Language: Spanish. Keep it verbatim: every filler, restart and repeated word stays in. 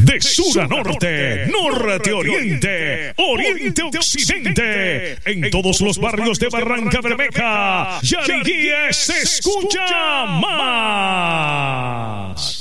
de sur a norte, norte a oriente, oriente a occidente, en todos los barrios de Barranca Bermeja, Yariguíes se escucha más.